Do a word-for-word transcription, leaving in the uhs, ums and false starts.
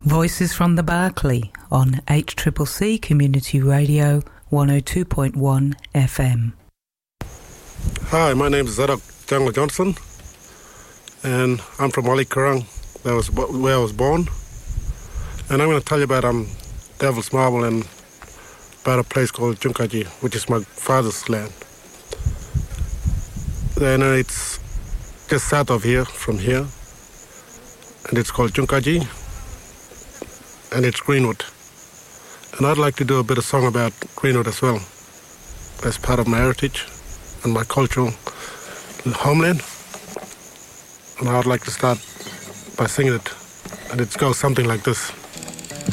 Voices from the Berkeley on H C C C Community Radio one oh two point one F M. Hi, my name is Zadok Jungle Johnson, and I'm from Wali Kurrang, that was where I was born. And I'm going to tell you about um, Devil's Marble and about a place called Junkaji, which is my father's land. Then uh, it's just south of here, from here, and it's called Junkaji, and it's Greenwood. And I'd like to do a bit of song about Greenwood as well, as part of my heritage and my cultural homeland. And I'd like to start by singing it, and it goes something like this.